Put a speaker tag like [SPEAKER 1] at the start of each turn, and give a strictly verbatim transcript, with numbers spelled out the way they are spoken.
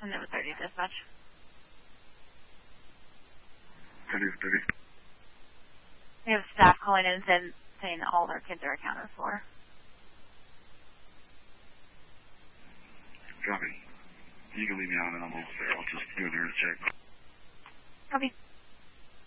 [SPEAKER 1] send it with thirty dispatch.
[SPEAKER 2] thirty with thirty.
[SPEAKER 1] We have staff calling in and saying that all of our kids are accounted for.
[SPEAKER 2] Copy. You can leave me on and I'm almost there. I'll just do a check.
[SPEAKER 1] Copy.